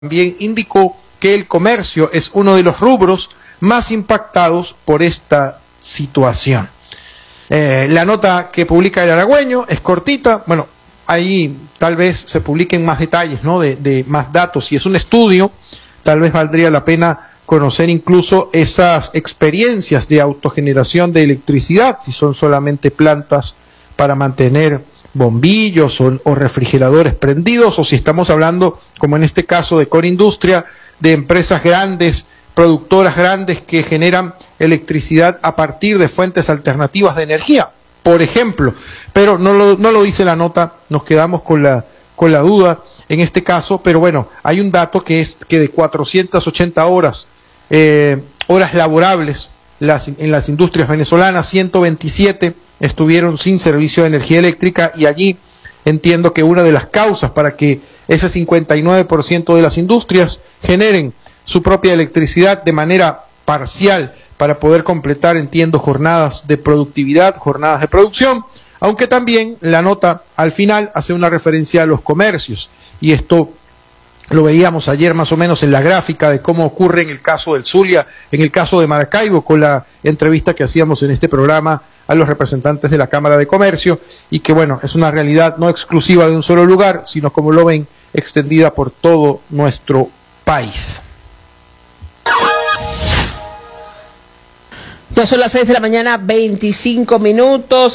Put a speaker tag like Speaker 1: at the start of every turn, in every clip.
Speaker 1: También indicó que el comercio es uno de los rubros más impactados por esta situación. La nota que publica el Aragüeño es cortita, bueno, ahí tal vez se publiquen más detalles, ¿no? de más datos. Si es un estudio, tal vez valdría la pena conocer incluso esas experiencias de autogeneración de electricidad, si son solamente plantas para mantener bombillos o refrigeradores prendidos, o si estamos hablando, como en este caso de Corindustria, de empresas grandes, productoras grandes que generan electricidad a partir de fuentes alternativas de energía, por ejemplo. Pero no lo dice la nota, nos quedamos con la duda en este caso, pero bueno, hay un dato que es que de 480 horas laborables en las industrias venezolanas, 127 estuvieron sin servicio de energía eléctrica, y allí entiendo que una de las causas para que ese 59% de las industrias generen su propia electricidad de manera parcial para poder completar, entiendo, jornadas de productividad, jornadas de producción, aunque también la nota al final hace una referencia a los comercios, y esto lo veíamos ayer más o menos en la gráfica de cómo ocurre en el caso del Zulia, en el caso de Maracaibo, con la entrevista que hacíamos en este programa a los representantes de la Cámara de Comercio, y que bueno, es una realidad no exclusiva de un solo lugar, sino, como lo ven, extendida por todo nuestro país.
Speaker 2: Ya son las 6 de la mañana, 25 minutos,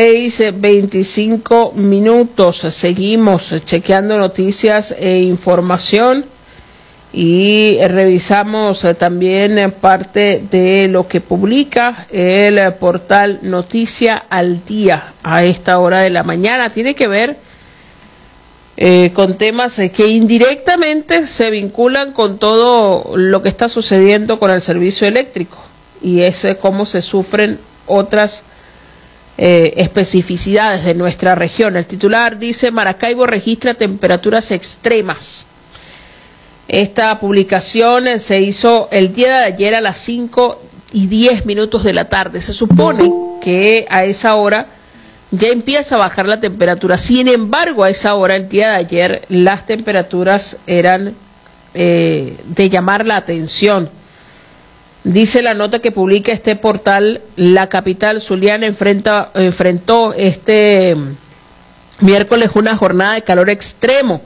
Speaker 2: 6:25 minutos. Seguimos chequeando noticias e información y revisamos también parte de lo que publica el portal Noticia al Día a esta hora de la mañana. Tiene que ver con temas que indirectamente se vinculan con todo lo que está sucediendo con el servicio eléctrico, y es cómo se sufren otras especificidades de nuestra región. El titular dice: Maracaibo registra temperaturas extremas. Esta publicación se hizo el día de ayer a las 5:10 de la tarde. Se supone que a esa hora ya empieza a bajar la temperatura. Sin embargo, a esa hora, el día de ayer, las temperaturas eran de llamar la atención. Dice la nota que publica este portal: la capital zuliana enfrentó este miércoles una jornada de calor extremo.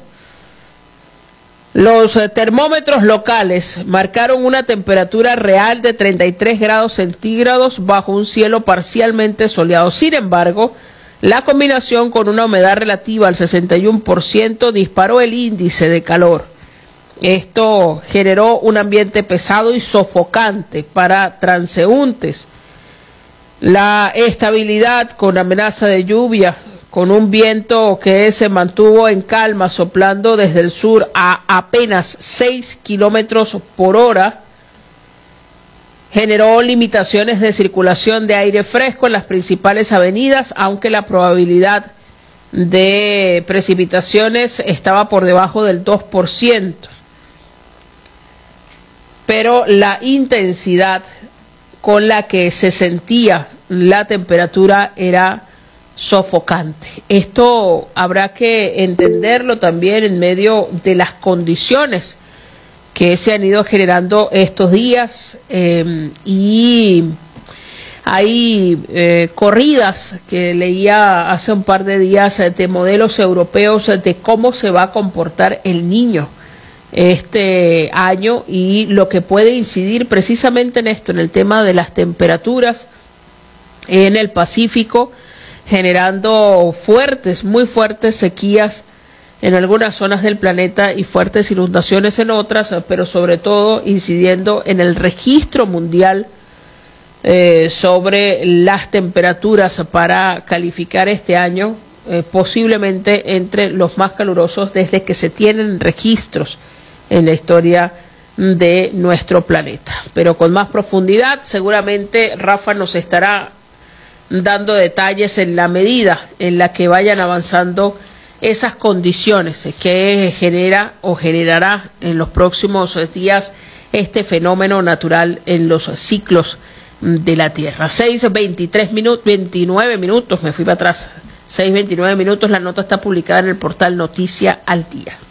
Speaker 2: Los termómetros locales marcaron una temperatura real de 33 grados centígrados bajo un cielo parcialmente soleado. Sin embargo, la combinación con una humedad relativa al 61% disparó el índice de calor. Esto generó un ambiente pesado y sofocante para transeúntes. La estabilidad con amenaza de lluvia, con un viento que se mantuvo en calma, soplando desde el sur a apenas 6 kilómetros por hora, generó limitaciones de circulación de aire fresco en las principales avenidas, aunque la probabilidad de precipitaciones estaba por debajo del 2%. Pero la intensidad con la que se sentía la temperatura era sofocante. Esto habrá que entenderlo también en medio de las condiciones que se han ido generando estos días, y hay corridas que leía hace un par de días de modelos europeos de cómo se va a comportar el niño este año, y lo que puede incidir precisamente en esto, en el tema de las temperaturas en el Pacífico, generando muy fuertes sequías en algunas zonas del planeta y fuertes inundaciones en otras, pero sobre todo incidiendo en el registro mundial sobre las temperaturas para calificar este año, posiblemente entre los más calurosos desde que se tienen registros en la historia de nuestro planeta. Pero con más profundidad, seguramente Rafa nos estará dando detalles en la medida en la que vayan avanzando esas condiciones que genera o generará en los próximos días este fenómeno natural en los ciclos de la Tierra. 6:29 minutos, me fui para atrás. 6:29 minutos, la nota está publicada en el portal Noticia al Día.